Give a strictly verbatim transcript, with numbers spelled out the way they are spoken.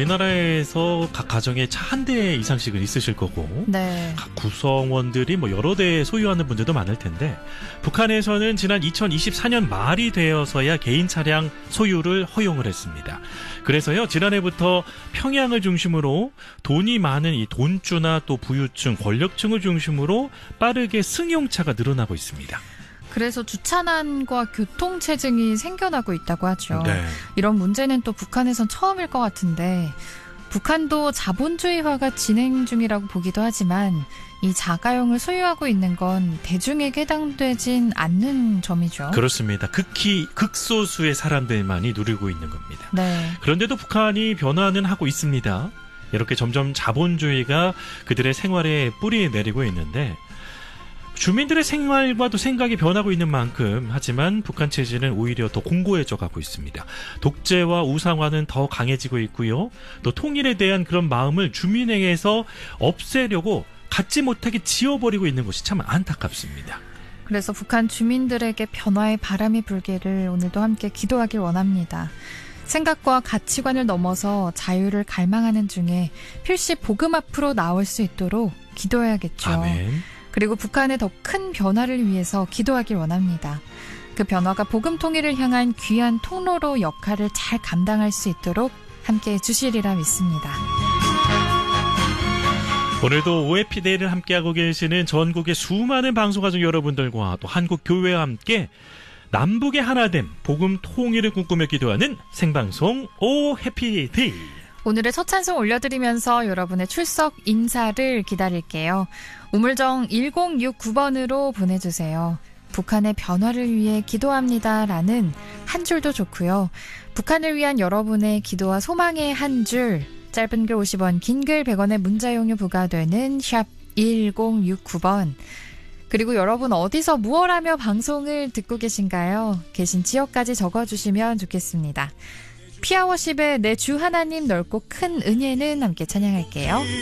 우리나라에서 각 가정에 차 한 대 이상씩은 있으실 거고 네. 각 구성원들이 뭐 여러 대 소유하는 분들도 많을 텐데 북한에서는 지난 이천이십사 년 말이 되어서야 개인 차량 소유를 허용을 했습니다. 그래서요 지난해부터 평양을 중심으로 돈이 많은 이 돈주나 또 부유층, 권력층을 중심으로 빠르게 승용차가 늘어나고 있습니다. 그래서 주차난과 교통체증이 생겨나고 있다고 하죠. 네. 이런 문제는 또 북한에선 처음일 것 같은데 북한도 자본주의화가 진행 중이라고 보기도 하지만 이 자가용을 소유하고 있는 건 대중에게 해당되진 않는 점이죠. 그렇습니다. 극히 극소수의 사람들만이 누리고 있는 겁니다. 네. 그런데도 북한이 변화는 하고 있습니다. 이렇게 점점 자본주의가 그들의 생활에 뿌리 내리고 있는데 주민들의 생활과도 생각이 변하고 있는 만큼 하지만 북한 체제는 오히려 더 공고해져 가고 있습니다. 독재와 우상화는 더 강해지고 있고요. 또 통일에 대한 그런 마음을 주민에게서 없애려고 갖지 못하게 지워버리고 있는 것이 참 안타깝습니다. 그래서 북한 주민들에게 변화의 바람이 불기를 오늘도 함께 기도하길 원합니다. 생각과 가치관을 넘어서 자유를 갈망하는 중에 필시 복음 앞으로 나올 수 있도록 기도해야겠죠. 아멘. 그리고 북한의 더 큰 변화를 위해서 기도하길 원합니다. 그 변화가 복음 통일을 향한 귀한 통로로 역할을 잘 감당할 수 있도록 함께해 주시리라 믿습니다. 오늘도 오에피데이를 함께하고 계시는 전국의 수많은 방송가족 여러분들과 또 한국 교회와 함께 남북의 하나됨, 복음 통일을 꿈꾸며 기도하는 생방송 오해피데이. 오늘의 첫 찬송 올려드리면서 여러분의 출석 인사를 기다릴게요. 우물정 일공육구 번으로 보내주세요. 북한의 변화를 위해 기도합니다 라는 한 줄도 좋고요. 북한을 위한 여러분의 기도와 소망의 한 줄, 짧은 글 오십 원, 긴 글 백 원의 문자용료 부과되는 샵 일공육구 번. 그리고 여러분 어디서 무엇 하며 방송을 듣고 계신가요? 계신 지역까지 적어주시면 좋겠습니다. 피아워십의 내 주 하나님 넓고 큰 은혜는 함께 찬양할게요.